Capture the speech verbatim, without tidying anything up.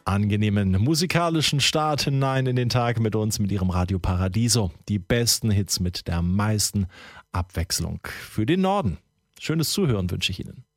angenehmen musikalischen Start hinein in den Tag mit uns, mit Ihrem Radio Paradiso. Die besten Hits mit der meisten Abwechslung für den Norden. Schönes Zuhören wünsche ich Ihnen.